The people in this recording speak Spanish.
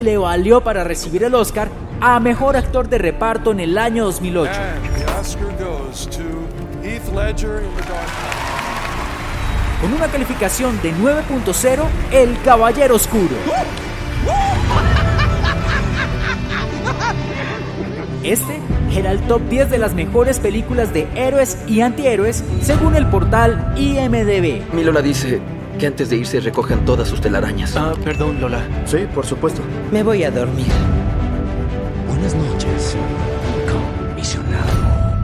le valió para recibir el Oscar a Mejor Actor de Reparto en el año 2008. Con una calificación de 9.0, El Caballero Oscuro. Este era el top 10 de las mejores películas de héroes y antihéroes según el portal IMDb. Mi Lola dice que antes de irse recojan todas sus telarañas. Perdón, Lola. Sí, por supuesto. Me voy a dormir. Buenas noches, comisionado.